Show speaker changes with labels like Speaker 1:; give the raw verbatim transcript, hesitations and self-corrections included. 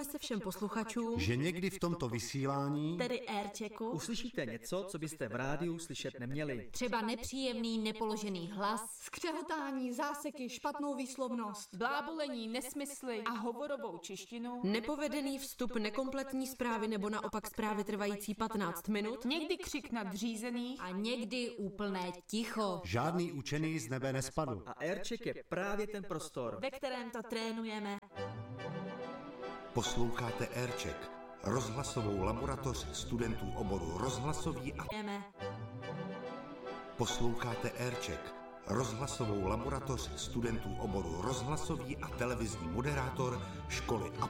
Speaker 1: Omlouváme se všem posluchačům,
Speaker 2: že někdy v tomto vysílání,
Speaker 1: tedy airchecku,
Speaker 3: uslyšíte něco, co byste v rádiu slyšet neměli.
Speaker 1: Třeba nepříjemný nepoložený hlas,
Speaker 4: skřehotání, záseky, špatnou výslovnost,
Speaker 5: blábolení, nesmysly a hovorovou češtinu,
Speaker 1: nepovedený vstup, nekompletní zprávy nebo naopak zprávy trvající patnáct minut,
Speaker 5: někdy křik nadřízených
Speaker 1: a někdy úplné ticho.
Speaker 2: Žádný učený z nebe nespadl.
Speaker 3: A aircheck je právě ten prostor,
Speaker 1: ve kterém to trénujeme.
Speaker 6: Posloucháte aircheck, rozhlasovou laboratoř studentů oboru rozhlasový a... Posloucháte aircheck, rozhlasovou laboratoř studentů oboru rozhlasový a televizní moderátor školy